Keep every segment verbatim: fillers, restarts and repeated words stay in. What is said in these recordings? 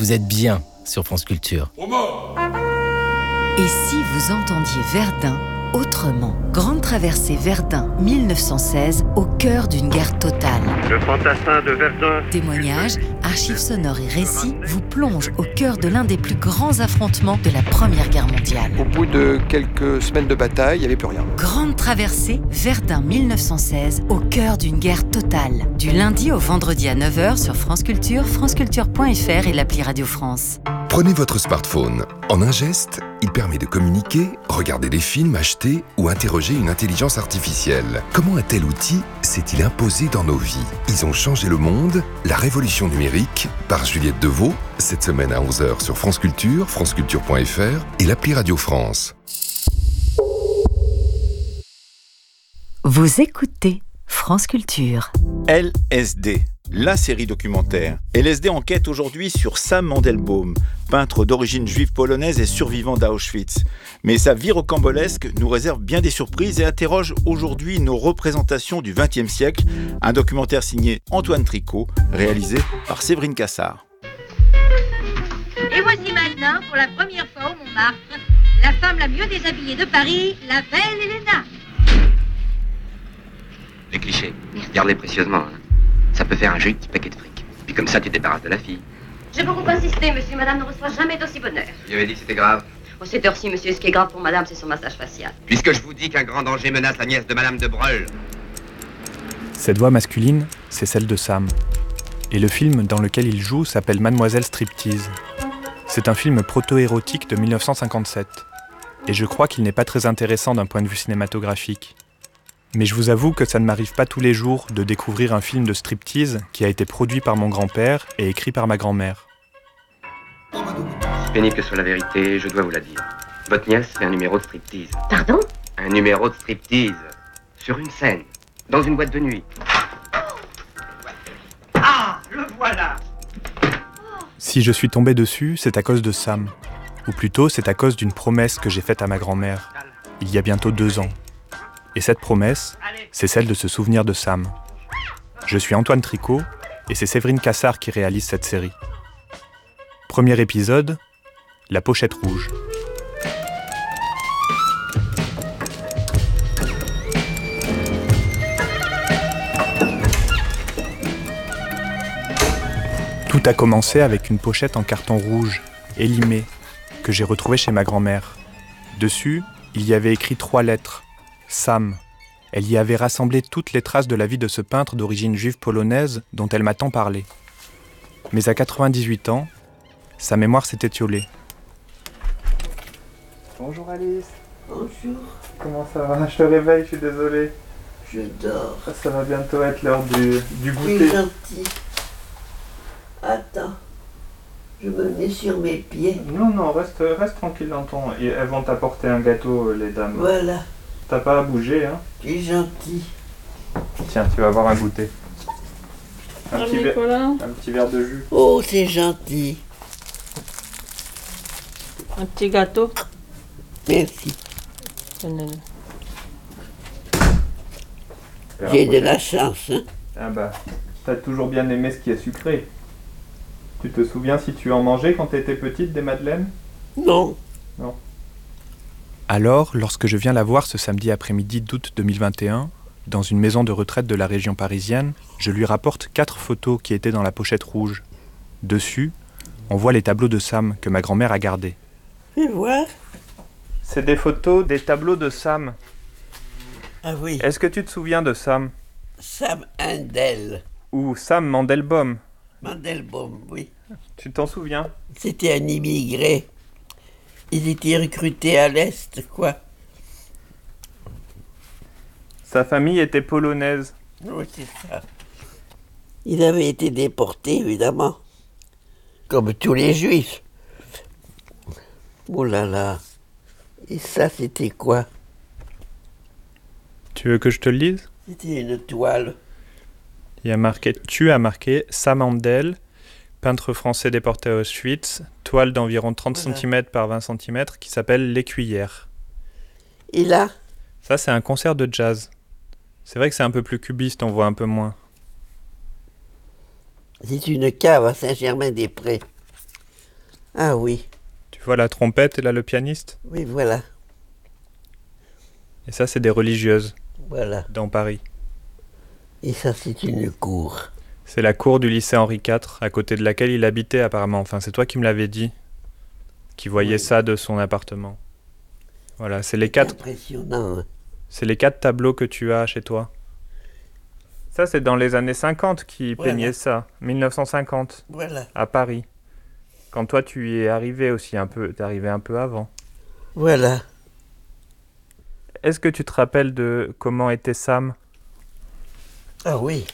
vous êtes bien sur France Culture. Et si vous entendiez Verdun autrement? Grande traversée Verdun mille neuf cent seize, au cœur d'une guerre totale. Le fantassin de Verdun. Témoignages, archives sonores et récits vous plongent au cœur de l'un des plus grands affrontements de la Première Guerre mondiale. Au bout de quelques semaines de bataille, il n'y avait plus rien. Grande traversée Verdun mille neuf cent seize, au cœur d'une guerre totale. Du lundi au vendredi à neuf heures sur France Culture, franceculture point f r et l'appli Radio France. Prenez votre smartphone. En un geste, il permet de communiquer, regarder des films, acheter ou interroger une intelligence artificielle. Comment un tel outil s'est-il imposé dans nos vies? Ils ont changé le monde, la révolution numérique, par Juliette Deveau, cette semaine à onze heures sur France Culture, franceculture point f r et l'appli Radio France. Vous écoutez France Culture. L S D, la série documentaire. L S D enquête aujourd'hui sur Sam Mandelbaum, peintre d'origine juive polonaise et survivant d'Auschwitz. Mais sa vie rocambolesque nous réserve bien des surprises et interroge aujourd'hui nos représentations du vingtième siècle. Un documentaire signé Antoine Tricot, réalisé par Séverine Cassard. Et voici maintenant, pour la première fois au Montmartre, la femme la mieux déshabillée de Paris, la belle Helena. Les clichés, garde-les précieusement. Hein. Ça peut faire un joli petit paquet de fric. Puis comme ça, tu te débarrasses de la fille. J'ai beaucoup insisté, monsieur. Madame ne reçoit jamais d'aussi bonne heure. Je lui avais dit que c'était grave. Au cette heure-ci, monsieur, ce qui est grave pour madame, c'est son massage facial. Puisque je vous dis qu'un grand danger menace la nièce de madame de Breuil. Cette voix masculine, c'est celle de Sam. Et le film dans lequel il joue s'appelle Mademoiselle Striptease. C'est un film proto-érotique de dix-neuf cent cinquante-sept. Et je crois qu'il n'est pas très intéressant d'un point de vue cinématographique. Mais je vous avoue que ça ne m'arrive pas tous les jours de découvrir un film de striptease qui a été produit par mon grand-père et écrit par ma grand-mère. Pénible que soit la vérité, je dois vous la dire. Votre nièce fait un numéro de striptease. Pardon? Un numéro de striptease. Sur une scène. Dans une boîte de nuit. Ah, le voilà. Si je suis tombé dessus, c'est à cause de Sam. Ou plutôt, c'est à cause d'une promesse que j'ai faite à ma grand-mère, il y a bientôt deux ans. Et cette promesse, c'est celle de se souvenir de Sam. Je suis Antoine Tricot, et c'est Séverine Cassard qui réalise cette série. Premier épisode, la pochette rouge. Tout a commencé avec une pochette en carton rouge, élimée, que j'ai retrouvée chez ma grand-mère. Dessus, il y avait écrit trois lettres. Sam. Elle y avait rassemblé toutes les traces de la vie de ce peintre d'origine juive polonaise dont elle m'a tant parlé. Mais à quatre-vingt-dix-huit ans, sa mémoire s'est étiolée. Bonjour Alice. Bonjour. Comment ça va? Je te réveille, je suis désolé. Je dors. Ça va bientôt être l'heure du, du goûter. C'est gentil. Attends. Je me mets sur mes pieds. Non, non, reste, reste tranquille dans ton... Elles vont t'apporter un gâteau, les dames. Voilà. T'as pas à bouger, hein? Tu es gentil. Tiens, tu vas avoir un goûter. Un, Ah, petit, ver... Nicolas. un petit verre de jus. Oh, c'est gentil. Un petit gâteau. Merci. Tenez. J'ai de la chance, hein? Ah bah, t'as toujours bien aimé ce qui est sucré. Tu te souviens si tu en mangeais quand t'étais petite, des madeleines? Non. Non. Alors, lorsque je viens la voir ce samedi après-midi d'août deux mille vingt et un, dans une maison de retraite de la région parisienne, je lui rapporte quatre photos qui étaient dans la pochette rouge. Dessus, on voit les tableaux de Sam que ma grand-mère a gardés. Fais voir. C'est des photos des tableaux de Sam. Ah oui. Est-ce que tu te souviens de Sam? Sam Handel. Ou Sam Mandelbaum. Mandelbaum, oui. Tu t'en souviens? C'était un immigré. Ils étaient recrutés à l'Est, quoi. Sa famille était polonaise. Oui, c'est ça. Il avait été déporté, évidemment. Comme tous les Juifs. Oh là là. Et ça, c'était quoi? Tu veux que je te le lise? C'était une toile. Il y a marqué, tu as marqué Sam Handel, peintre français déporté à Auschwitz, toile d'environ trente Voilà. centimètres par vingt centimètres qui s'appelle L'Écuyère. Et là? Ça, c'est un concert de jazz. C'est vrai que c'est un peu plus cubiste, on voit un peu moins. C'est une cave à Saint-Germain-des-Prés. Ah oui. Tu vois la trompette et là le pianiste? Oui, voilà. Et ça, c'est des religieuses. Voilà. Dans Paris. Et ça, c'est une cour. C'est la cour du lycée Henri quatre, à côté de laquelle il habitait apparemment. Enfin, c'est toi qui me l'avais dit. Qui voyait oui. ça de son appartement. Voilà, c'est les quatre... impressionnant. Hein. C'est les quatre tableaux que tu as chez toi. Ça, c'est dans les années cinquante qu'il voilà. peignait ça. mille neuf cent cinquante. Voilà. À Paris. Quand toi, tu y es arrivé aussi un peu. T'es arrivé un peu avant. Voilà. Est-ce que tu te rappelles de comment était Sam? Ah oui.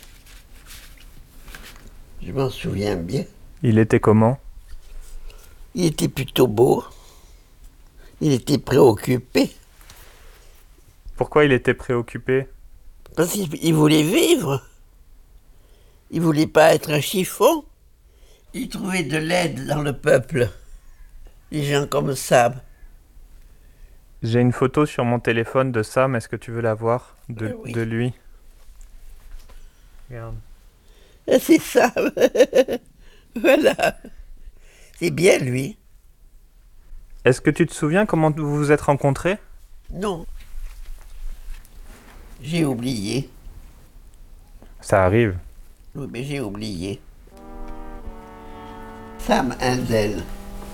Je m'en souviens bien. Il était comment? Il était plutôt beau. Il était préoccupé. Pourquoi il était préoccupé? Parce qu'il voulait vivre. Il voulait pas être un chiffon. Il trouvait de l'aide dans le peuple. Les gens comme Sam. J'ai une photo sur mon téléphone de Sam. Est-ce que tu veux la voir? De, euh, oui. de lui. Regarde. C'est Sam. Voilà. C'est bien lui. Est-ce que tu te souviens comment vous vous êtes rencontrés? Non. J'ai oublié. Ça arrive. Oui, mais j'ai oublié. Sam Handel.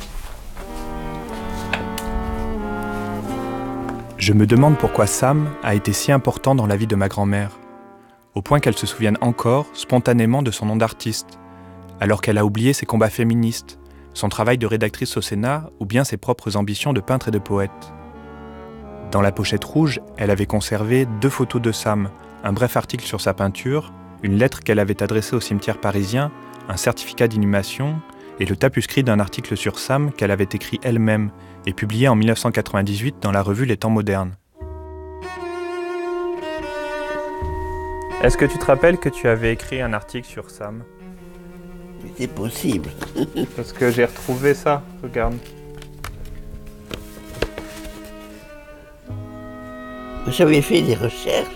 Je me demande pourquoi Sam a été si important dans la vie de ma grand-mère, au point qu'elle se souvienne encore, spontanément, de son nom d'artiste, alors qu'elle a oublié ses combats féministes, son travail de rédactrice au Sénat ou bien ses propres ambitions de peintre et de poète. Dans la pochette rouge, elle avait conservé deux photos de Sam, un bref article sur sa peinture, une lettre qu'elle avait adressée au cimetière parisien, un certificat d'inhumation et le tapuscrit d'un article sur Sam qu'elle avait écrit elle-même et publié en mille neuf cent quatre-vingt-dix-huit dans la revue Les Temps modernes. Est-ce que tu te rappelles que tu avais écrit un article sur Sam? C'est possible. Parce que j'ai retrouvé ça, regarde. J'avais fait des recherches.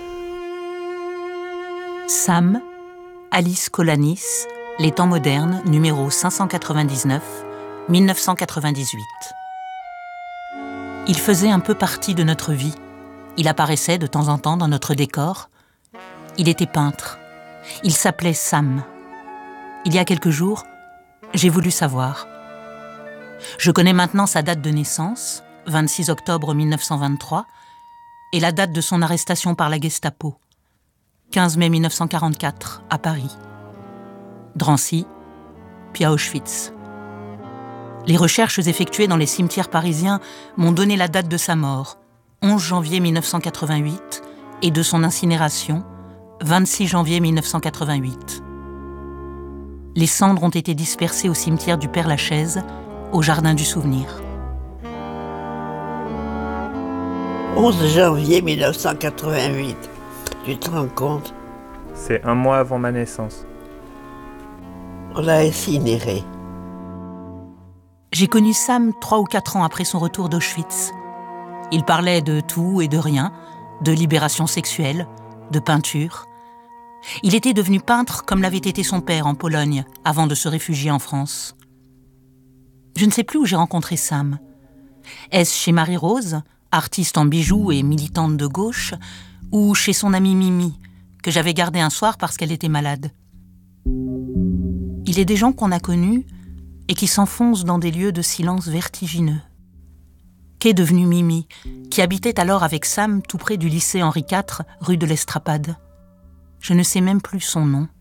Sam, Alice Colanis, Les Temps modernes, numéro cinq cent quatre-vingt-dix-neuf, mille neuf cent quatre-vingt-dix-huit. Il faisait un peu partie de notre vie. Il apparaissait de temps en temps dans notre décor. Il était peintre. Il s'appelait Sam. Il y a quelques jours, j'ai voulu savoir. Je connais maintenant sa date de naissance, vingt-six octobre mille neuf cent vingt-trois, et la date de son arrestation par la Gestapo, quinze mai mille neuf cent quarante-quatre, à Paris. Drancy, puis à Auschwitz. Les recherches effectuées dans les cimetières parisiens m'ont donné la date de sa mort, onze janvier mille neuf cent quatre-vingt-huit, et de son incinération, vingt-six janvier mille neuf cent quatre-vingt-huit. Les cendres ont été dispersées au cimetière du Père-Lachaise, au Jardin du Souvenir. onze janvier mille neuf cent quatre-vingt-huit, tu te rends compte? C'est un mois avant ma naissance. On l'a incinéré. J'ai connu Sam trois ou quatre ans après son retour d'Auschwitz. Il parlait de tout et de rien, de libération sexuelle, de peinture. Il était devenu peintre comme l'avait été son père en Pologne, avant de se réfugier en France. Je ne sais plus où j'ai rencontré Sam. Est-ce chez Marie-Rose, artiste en bijoux et militante de gauche, ou chez son amie Mimi, que j'avais gardée un soir parce qu'elle était malade? Il est des gens qu'on a connus et qui s'enfoncent dans des lieux de silence vertigineux. Qu'est devenue Mimi, qui habitait alors avec Sam tout près du lycée Henri quatre, rue de l'Estrapade? Je ne sais même plus son nom.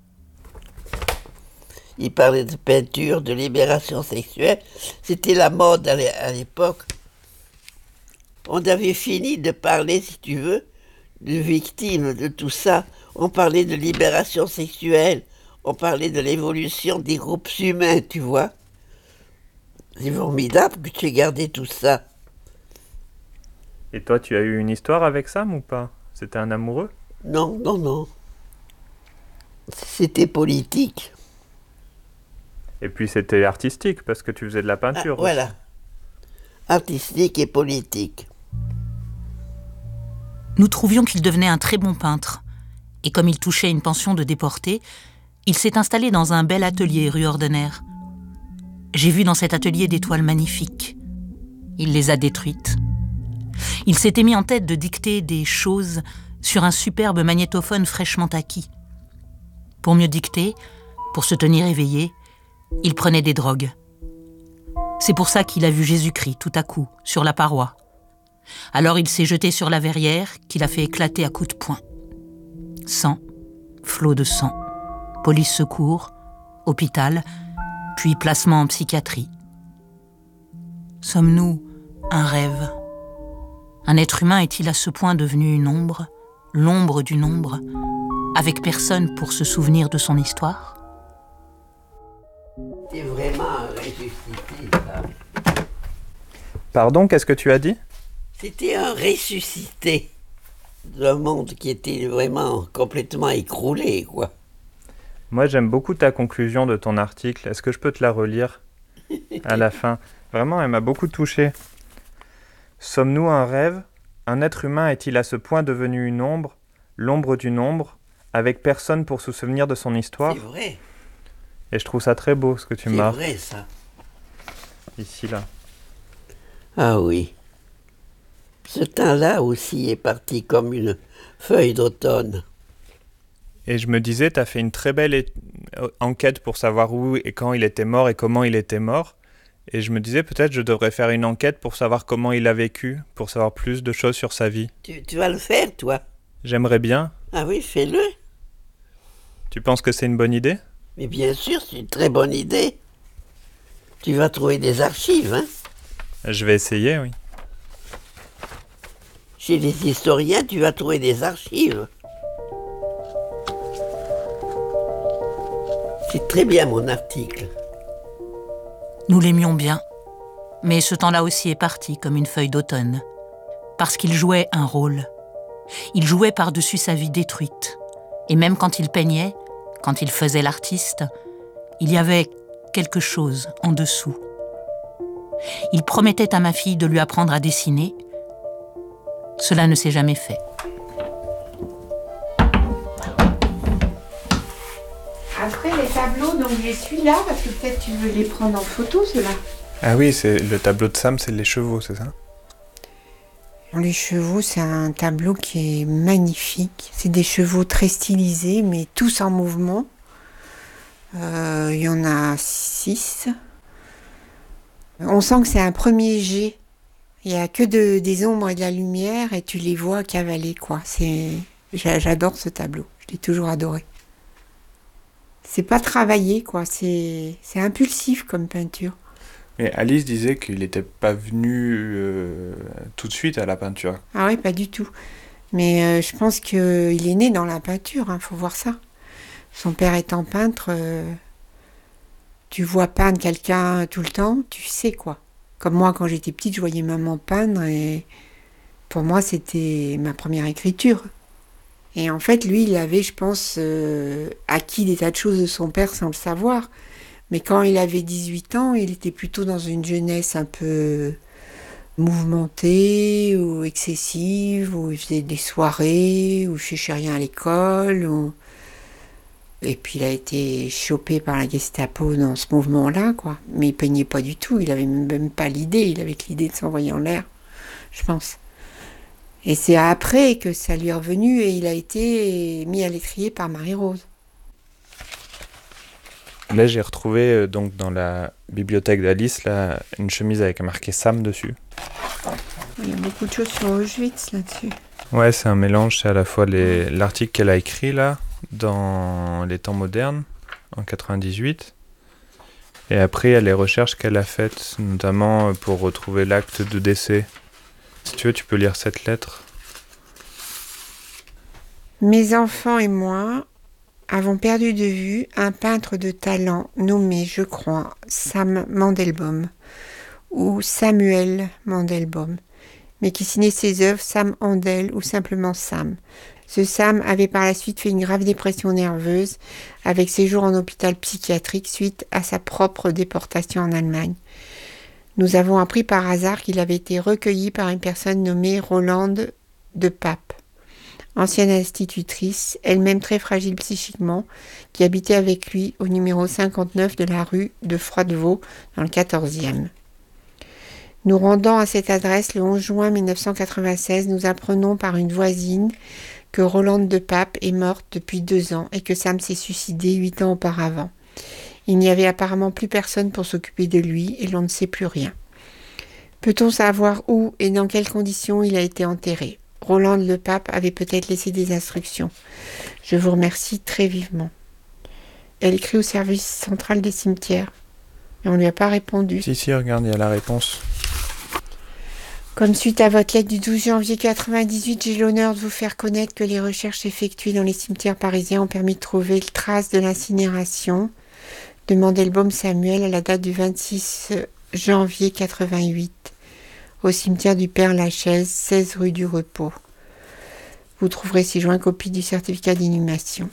Il parlait de peinture, de libération sexuelle. C'était la mode à l'époque. On avait fini de parler, si tu veux, de victimes, de tout ça. On parlait de libération sexuelle. On parlait de l'évolution des groupes humains, tu vois. C'est formidable que tu aies gardé tout ça. Et toi, tu as eu une histoire avec Sam ou pas? C'était un amoureux? Non, non, non. C'était politique. Et puis c'était artistique, parce que tu faisais de la peinture. Ah, voilà. Artistique et politique. Nous trouvions qu'il devenait un très bon peintre. Et comme il touchait une pension de déportés, il s'est installé dans un bel atelier rue Ordener. j'ai vu dans cet atelier des toiles magnifiques. Il les a détruites. Il s'était mis en tête de dicter des choses sur un superbe magnétophone fraîchement acquis. Pour mieux dicter, pour se tenir éveillé, il prenait des drogues. C'est pour ça qu'il a vu Jésus-Christ tout à coup, sur la paroi. Alors il s'est jeté sur la verrière qu'il a fait éclater à coups de poing. Sang, flot de sang, police secours, hôpital, puis placement en psychiatrie. Sommes-nous un rêve ? Un être humain est-il à ce point devenu une ombre, l'ombre d'une ombre, avec personne pour se souvenir de son histoire ? C'est vraiment un ressuscité, ça. Pardon, qu'est-ce que tu as dit ? C'était un ressuscité d'un monde qui était vraiment complètement écroulé, quoi. Moi, j'aime beaucoup ta conclusion de ton article. Est-ce que je peux te la relire à la fin ? Vraiment, elle m'a beaucoup touché. Sommes-nous un rêve ? Un être humain est-il à ce point devenu une ombre, l'ombre d'une ombre, avec personne pour se souvenir de son histoire ? C'est vrai. Et je trouve ça très beau, ce que tu marques. C'est vrai, ça. Ici, là. Ah oui. Ce temps-là aussi est parti comme une feuille d'automne. Et je me disais, tu as fait une très belle é- enquête pour savoir où et quand il était mort et comment il était mort. Et je me disais, peut-être je devrais faire une enquête pour savoir comment il a vécu, pour savoir plus de choses sur sa vie. Tu, tu vas le faire, toi ? J'aimerais bien. Ah oui, fais-le. Tu penses que c'est une bonne idée ? Mais bien sûr, c'est une très bonne idée. Tu vas trouver des archives, hein ? Je vais essayer, oui. Chez les historiens, tu vas trouver des archives. C'est très bien, mon article. Nous l'aimions bien, mais ce temps-là aussi est parti comme une feuille d'automne, parce qu'il jouait un rôle. Il jouait par-dessus sa vie détruite. Et même quand il peignait, quand il faisait l'artiste, il y avait quelque chose en dessous. Il promettait à ma fille de lui apprendre à dessiner. Cela ne s'est jamais fait. Après les tableaux, donc j'ai celui-là, parce que peut-être tu veux les prendre en photo, ceux-là. Ah oui, c'est le tableau de Sam, c'est les chevaux, c'est ça ? Les chevaux, c'est un tableau qui est magnifique. C'est des chevaux très stylisés, mais tous en mouvement. Euh, il y en a six. On sent que c'est un premier jet. Il n'y a que de, des ombres et de la lumière, et tu les vois cavaler, quoi. C'est, j'adore ce tableau. Je l'ai toujours adoré. C'est pas travaillé, quoi. C'est, c'est impulsif comme peinture. Mais Alice disait qu'il n'était pas venu euh, tout de suite à la peinture. Ah oui, pas du tout. Mais euh, je pense qu'il est né dans la peinture, hein, faut voir ça. Son père étant peintre, euh, tu vois peindre quelqu'un tout le temps, tu sais quoi. Comme moi, quand j'étais petite, je voyais maman peindre et pour moi, c'était ma première écriture. Et en fait, lui, il avait, je pense, euh, acquis des tas de choses de son père sans le savoir. Mais quand il avait dix-huit ans, il était plutôt dans une jeunesse un peu mouvementée ou excessive, où il faisait des soirées, où il cherchait rien à l'école. Où... Et puis il a été chopé par la Gestapo dans ce mouvement-là, quoi. Mais il peignait pas du tout, il avait même pas l'idée, il avait que l'idée de s'envoyer en l'air, je pense. Et c'est après que ça lui est revenu et il a été mis à l'étrier par Marie-Rose. Là, j'ai retrouvé euh, donc dans la bibliothèque d'Alice là, une chemise avec marqué Sam dessus. Il y a beaucoup de choses sur Auschwitz là-dessus. Ouais, c'est un mélange, c'est à la fois les, l'article qu'elle a écrit là, dans les temps modernes, en quatre-vingt-dix-huit, et après il y a les recherches qu'elle a faites, notamment pour retrouver l'acte de décès. Si tu veux, tu peux lire cette lettre. Mes enfants et moi avons perdu de vue un peintre de talent nommé, je crois, Sam Mandelbaum, ou Samuel Mandelbaum, mais qui signait ses œuvres Sam Andel ou simplement Sam. Ce Sam avait par la suite fait une grave dépression nerveuse avec séjour en hôpital psychiatrique suite à sa propre déportation en Allemagne. Nous avons appris par hasard qu'il avait été recueilli par une personne nommée Rolande de Pape. ancienne institutrice, elle-même très fragile psychiquement, qui habitait avec lui au numéro cinquante-neuf de la rue de Froidevaux, dans le quatorzième. Nous rendant à cette adresse le onze juin mille neuf cent quatre-vingt-seize, nous apprenons par une voisine que Rolande de Pape est morte depuis deux ans et que Sam s'est suicidé huit ans auparavant. Il n'y avait apparemment plus personne pour s'occuper de lui et l'on ne sait plus rien. Peut-on savoir où et dans quelles conditions il a été enterré ? Rolande le Pape avait peut-être laissé des instructions. Je vous remercie très vivement. Elle écrit au service central des cimetières. Et on ne lui a pas répondu. Si, si, regarde, il y a la réponse. Comme suite à votre lettre du douze janvier quatre-vingt-dix-huit, j'ai l'honneur de vous faire connaître que les recherches effectuées dans les cimetières parisiens ont permis de trouver traces de l'incinération de Mandelbaum Samuel à la date du vingt-six janvier quatre-vingt-huit au cimetière du Père-Lachaise, seize rue du Repos. Vous trouverez ci-joint copie du certificat d'inhumation.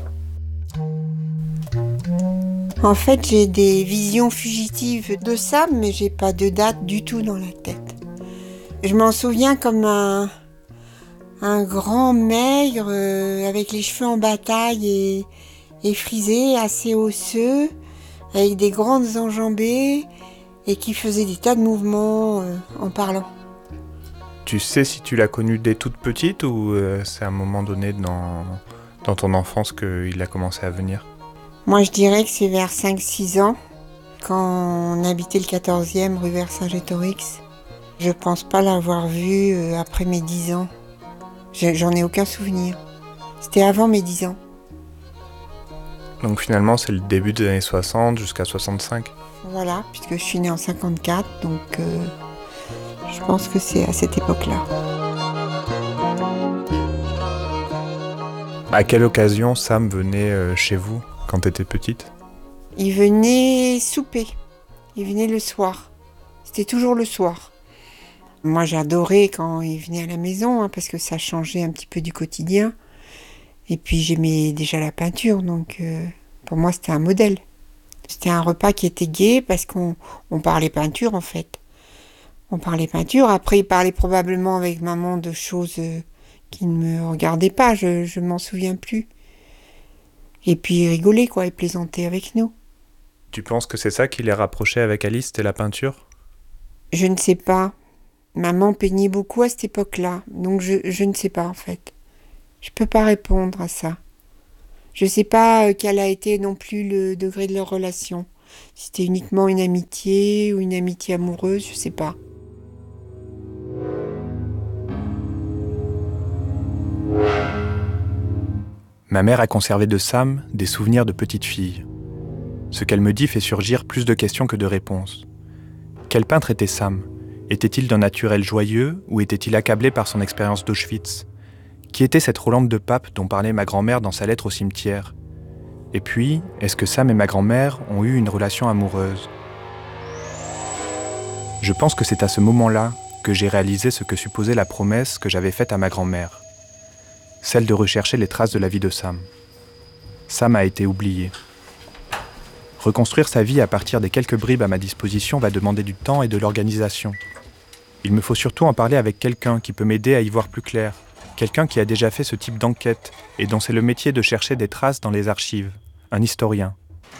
En fait, j'ai des visions fugitives de Sam, mais j'ai pas de date du tout dans la tête. Je m'en souviens comme un, un grand maigre euh, avec les cheveux en bataille et, et frisé, assez osseux, avec des grandes enjambées et qui faisait des tas de mouvements euh, en parlant. Tu sais si tu l'as connu dès toute petite ou euh, c'est à un moment donné dans, dans ton enfance qu'il a commencé à venir ? Moi, je dirais que c'est vers cinq six ans, quand on habitait le quatorzième rue Vercingétorix. Je pense pas l'avoir vu euh, après mes dix ans. J'en ai aucun souvenir. C'était avant mes dix ans. Donc finalement, c'est le début des années soixante jusqu'à soixante-cinq. Voilà, puisque je suis née en cinquante-quatre, donc euh, je pense que c'est à cette époque-là. À quelle occasion Sam venait euh, chez vous quand tu étais petite ? Il venait souper. Il venait le soir. C'était toujours le soir. Moi, j'adorais quand il venait à la maison, hein, parce que ça changeait un petit peu du quotidien. Et puis, j'aimais déjà la peinture, donc euh, pour moi, c'était un modèle. C'était un repas qui était gai, parce qu'on on parlait peinture, en fait. On parlait peinture. Après, il parlait probablement avec maman de choses euh, qui ne me regardaient pas, je, je m'en souviens plus. Et puis, il rigolait, quoi, il plaisantait avec nous. Tu penses que c'est ça qui les rapprochait avec Alice, c'était la peinture ? Je ne sais pas. Maman peignait beaucoup à cette époque-là, donc je, je ne sais pas en fait. Je peux pas répondre à ça. Je sais pas quel a été non plus le degré de leur relation. Si c'était uniquement une amitié ou une amitié amoureuse, je sais pas. Ma mère a conservé de Sam des souvenirs de petite fille. Ce qu'elle me dit fait surgir plus de questions que de réponses. Quel peintre était Sam ? Était-il d'un naturel joyeux ou était-il accablé par son expérience d'Auschwitz ? Qui était cette Rolande de Pape dont parlait ma grand-mère dans sa lettre au cimetière ? Et puis, est-ce que Sam et ma grand-mère ont eu une relation amoureuse ? Je pense que c'est à ce moment-là que j'ai réalisé ce que supposait la promesse que j'avais faite à ma grand-mère. Celle de rechercher les traces de la vie de Sam. Sam a été oublié. Reconstruire sa vie à partir des quelques bribes à ma disposition va demander du temps et de l'organisation. Il me faut surtout en parler avec quelqu'un qui peut m'aider à y voir plus clair, quelqu'un qui a déjà fait ce type d'enquête et dont c'est le métier de chercher des traces dans les archives, un historien.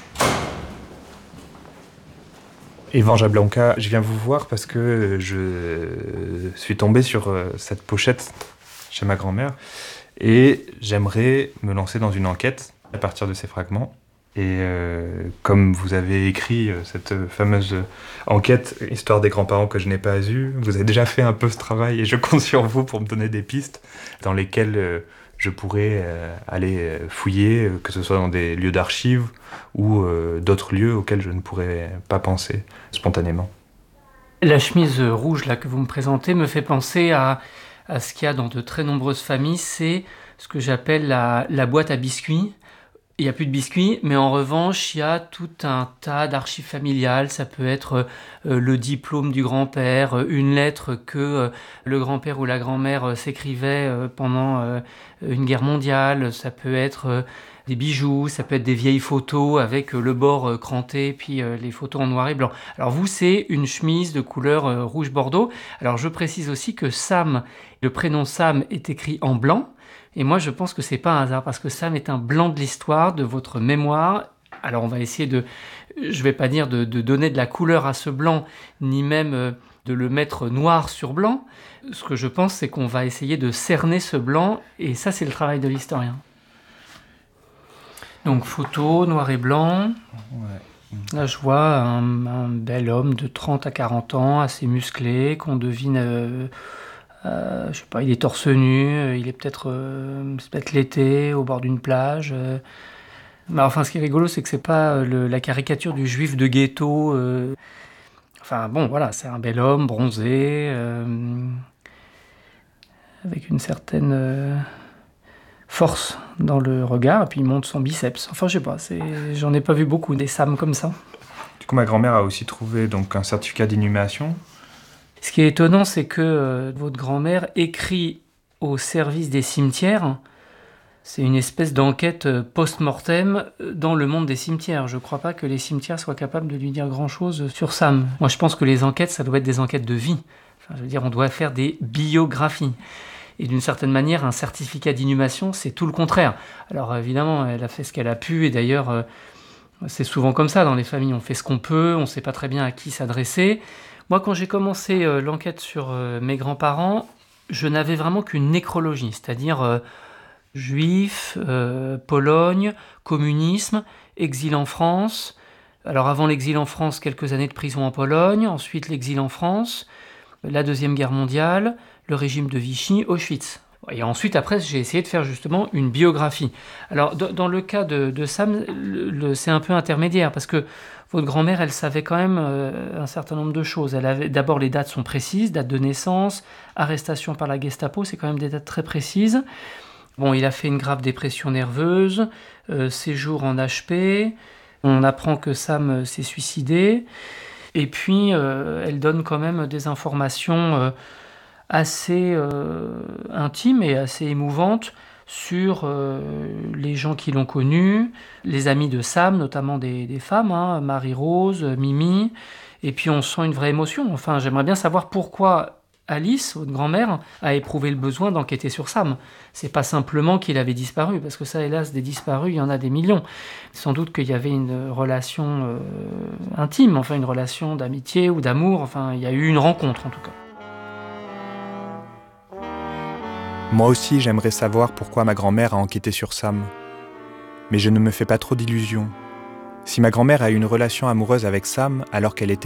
Yvan Jablonka, je viens vous voir parce que je suis tombé sur cette pochette chez ma grand-mère et j'aimerais me lancer dans une enquête à partir de ces fragments. Et euh, comme vous avez écrit euh, cette fameuse enquête « Histoire des grands-parents que je n'ai pas eue », vous avez déjà fait un peu ce travail et je compte sur vous pour me donner des pistes dans lesquelles euh, je pourrais euh, aller fouiller, euh, que ce soit dans des lieux d'archives ou euh, d'autres lieux auxquels je ne pourrais pas penser spontanément. La chemise rouge là, que vous me présentez me fait penser à, à ce qu'il y a dans de très nombreuses familles, c'est ce que j'appelle la, la boîte à biscuits. Il n'y a plus de biscuits, mais en revanche, il y a tout un tas d'archives familiales. Ça peut être euh, le diplôme du grand-père, une lettre que euh, le grand-père ou la grand-mère euh, s'écrivait euh, pendant euh, une guerre mondiale. Ça peut être euh, des bijoux, ça peut être des vieilles photos avec euh, le bord euh, cranté, puis euh, les photos en noir et blanc. Alors vous, c'est une chemise de couleur euh, rouge bordeaux. Alors je précise aussi que Sam, le prénom Sam est écrit en blanc, Et moi, je pense que c'est pas un hasard, parce que Sam est un blanc de l'histoire, de votre mémoire. Alors, on va essayer de, je vais pas dire de, de donner de la couleur à ce blanc, ni même euh, de le mettre noir sur blanc. Ce que je pense, c'est qu'on va essayer de cerner ce blanc, et ça, c'est le travail de l'historien. Donc, photo, noir et blanc. Ouais. Là, je vois un, un bel homme de trente à quarante ans, assez musclé, qu'on devine, euh, euh, je sais pas, il est torse nu, euh, il est peut-être, euh, c'est peut-être l'été, au bord d'une plage. Euh. Mais enfin, ce qui est rigolo, c'est que c'est pas le, la caricature du juif de ghetto. Euh. Enfin, bon, voilà, c'est un bel homme, bronzé, euh, avec une certaine... Euh, force dans le regard, et puis il monte son biceps. Enfin, je sais pas, c'est... j'en ai pas vu beaucoup des Sam comme ça. Du coup, ma grand-mère a aussi trouvé donc, un certificat d'inhumation. Ce qui est étonnant, c'est que euh, votre grand-mère écrit au service des cimetières. C'est une espèce d'enquête post-mortem dans le monde des cimetières. Je crois pas que les cimetières soient capables de lui dire grand-chose sur Sam. Moi, je pense que les enquêtes, ça doit être des enquêtes de vie. Enfin, je veux dire, on doit faire des biographies. Et d'une certaine manière, un certificat d'inhumation, c'est tout le contraire. Alors évidemment, elle a fait ce qu'elle a pu, et d'ailleurs, euh, c'est souvent comme ça dans les familles. On fait ce qu'on peut, on ne sait pas très bien à qui s'adresser. Moi, quand j'ai commencé euh, l'enquête sur euh, mes grands-parents, je n'avais vraiment qu'une nécrologie, c'est-à-dire euh, juifs, euh, Pologne, communisme, exil en France. Alors avant l'exil en France, quelques années de prison en Pologne, ensuite l'exil en France, la Deuxième Guerre mondiale, le régime de Vichy, Auschwitz. Et ensuite, après, j'ai essayé de faire justement une biographie. Alors, d- dans le cas de, de Sam, le, le, c'est un peu intermédiaire, parce que votre grand-mère, elle savait quand même euh, un certain nombre de choses. Elle avait, d'abord, les dates sont précises, date de naissance, arrestation par la Gestapo, c'est quand même des dates très précises. Bon, il a fait une grave dépression nerveuse, euh, séjour en H P, on apprend que Sam s'est suicidé, et puis euh, elle donne quand même des informations... Euh, assez euh, intime et assez émouvante sur euh, les gens qui l'ont connu, les amis de Sam, notamment des, des femmes, hein, Marie-Rose, Mimi, et puis on sent une vraie émotion. Enfin, j'aimerais bien savoir pourquoi Alice, votre grand-mère, a éprouvé le besoin d'enquêter sur Sam. C'est pas simplement qu'il avait disparu, parce que ça, hélas, des disparus, il y en a des millions. Sans doute qu'il y avait une relation euh, intime, enfin une relation d'amitié ou d'amour, enfin il y a eu une rencontre en tout cas. Moi aussi, j'aimerais savoir pourquoi ma grand-mère a enquêté sur Sam. Mais je ne me fais pas trop d'illusions. Si ma grand-mère a eu une relation amoureuse avec Sam alors qu'elle était